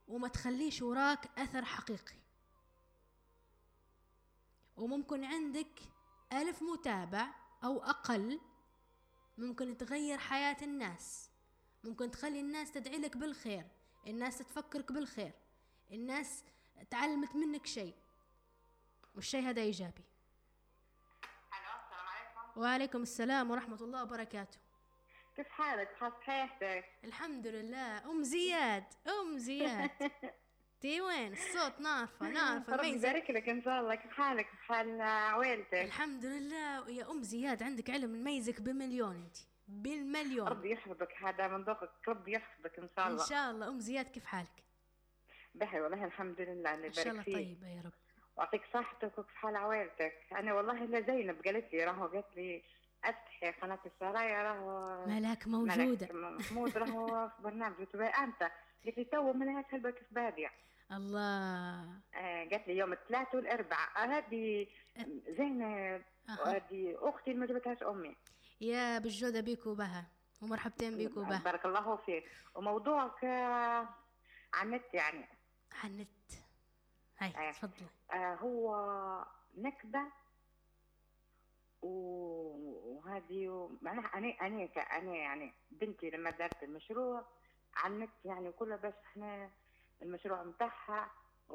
وما تخليش وراك أثر حقيقي. وممكن عندك 1000 متابع أو أقل، ممكن تغير حياة الناس، ممكن تخلي الناس تدعي لك بالخير، الناس تفكرك بالخير، الناس تعلمت منك شيء، والشيء هذا إيجابي. السلام عليكم. وعليكم السلام ورحمة الله وبركاته. كيف حالك؟ كيف صحتك؟ الحمد لله. أم زياد تي وين الصوت؟ نعرفة ربي يبارك لك ان شاء الله. كيف حالك؟ كيف حال عويلتك؟ الحمد لله. يا أم زياد عندك علم نميزك بمليون، انت بالمليون. ربي يحفظك، هذا من ذوقك، ربي يحفظك ان شاء الله. ان شاء الله. أم زياد كيف حالك؟ بخير والله الحمد لله. الله يبارك فيك. ان شاء الله طيبة يا رب. ويعطيك صحتك. وكيف حال عويلتك؟ انا والله الا زينب قالت لي، قالت لي افتحي قناة السرايا، ملاك موجودة. ملك محمود في برنامج يوتيوب. انت قلت لي تو من هالبك في بادية. الله. قالت لي يوم الثلاث والاربعاء. هذه زينب هذه اختي اللي ما جبتهاش امي. يا بالجودة بيك وبها، ومرحبتين بيك وبها. بارك الله فيك. وموضوعك عن النت يعني. عن النت. هاي تفضلي. هو نكبة وهذه معناها أنا يعني بنتي لما دارت المشروع عن النت يعني كله، بس احنا المشروع متاعها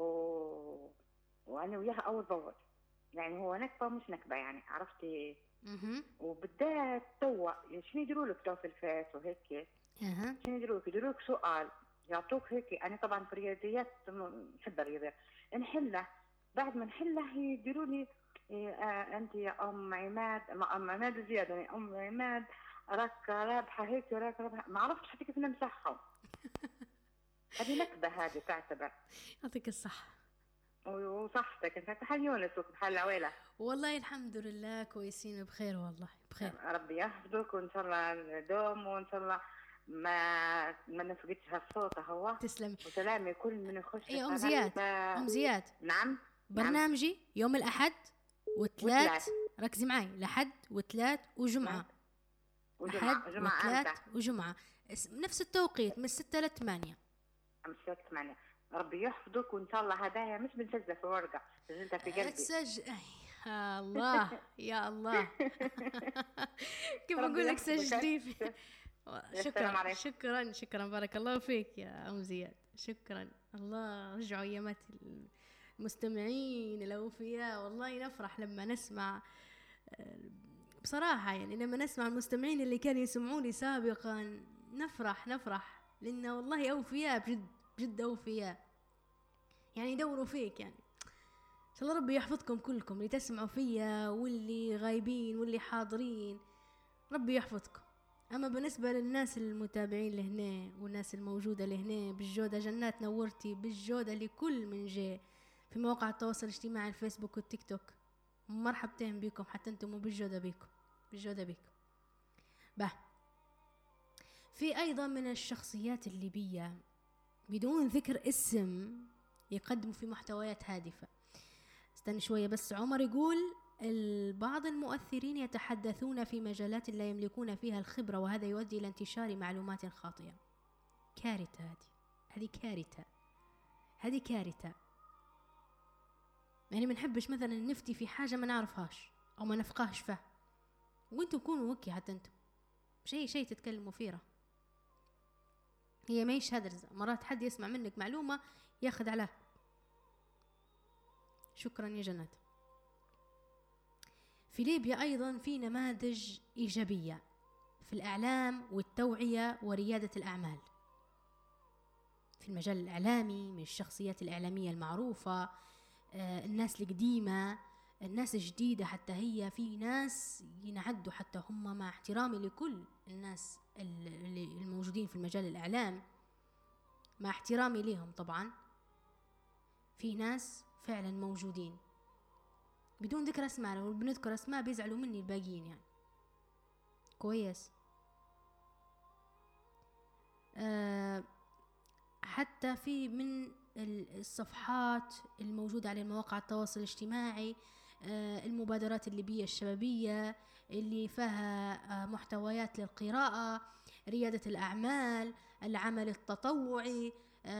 وأنا وياها أول بأول يعني. هو نكبة مش نكبة يعني، عرفتي؟ وبالذات توا شنو يديروا لك تو في الفيس وهيك؟ شنو يديروا لك سؤال يعطوك هيك. انا طبعا في الرياضيات نحب الرياضيات نحله، بعد ما نحله يديروا لي انت يا ام عماد، ام عماد زياده يعني ام عماد راك رابحه هيك وراك رابحه، ما عرفتش حتى كيف نمسحهم. هذه نكبه هذه تعتبر. يعطيك الصحه. وصحتك انت بحال يونس وبحال العويله؟ والله الحمد لله كويسين بخير، والله بخير. ربي يحفظك وان شاء الله دوم، وان شاء الله ما نفقدش هالصوت. هو تسلمي. وسلامي كل من يخش. يا ام زياد نعم. برنامجي يوم الاحد والثلاث. ركزي معي، الاحد والثلاث وجمعه. احد وثلاث وجمعه نفس التوقيت من 6 ل 8. من 6 ل 8. ربي يحفظك وان شاء الله. هدايا مش بنسجلها في ورقه، سجلتها في قلبي. الله يا الله. كيف اقول لك سجلي في. شكرا بارك الله فيك يا ام زياد. شكرا. الله رجعوا ايامات المستمعين الاوفياء. والله نفرح لما نسمع بصراحه، يعني لما نسمع المستمعين اللي كانوا يسمعوني سابقا نفرح لان والله اوفياء بجد اوفياء، يعني يدوروا فيك. يعني ان شاء الله ربي يحفظكم كلكم اللي تسمعوا فيا واللي غايبين واللي حاضرين، ربي يحفظكم. اما بالنسبه للناس المتابعين لهنا والناس الموجوده لهنا بالجوده، جنات نورتي بالجوده لكل من جاء في مواقع التواصل الاجتماعي الفيسبوك والتيك توك. مرحبتين بكم، حتى انتم بالجوده بكم. في ايضا من الشخصيات الليبيه بدون ذكر اسم يقدموا في محتويات هادفه. استنى شويه بس. عمر يقول بعض المؤثرين يتحدثون في مجالات لا يملكون فيها الخبرة، وهذا يؤدي إلى انتشار معلومات خاطئة. كارثة هذه كارثة. يعني ما نحبش مثلا نفتي في حاجة ما نعرفهاش أو ما نفقهش فيها، وانتم كونوا وكي حتى انتم شيء تتكلموا فيه. هي ماهيش هدرزة، مرات حد يسمع منك معلومة ياخذ عليها. شكرا يا جنات. في ليبيا أيضا في نماذج إيجابية في الإعلام والتوعية وريادة الأعمال. في المجال الإعلامي من الشخصيات الإعلامية المعروفة، الناس القديمة، الناس الجديدة، حتى هي في ناس ينعدوا حتى هم، مع احترامي لكل الناس الموجودين في المجال الإعلام، مع احترامي لهم طبعا، في ناس فعلا موجودين بدون ذكر اسماء. لو بنذكر اسماء بيزعلوا مني الباقيين يعني. كويس. حتى في من الصفحات الموجودة على مواقع التواصل الاجتماعي المبادرات الليبية الشبابية اللي فيها محتويات للقراءة، ريادة الأعمال، العمل التطوعي،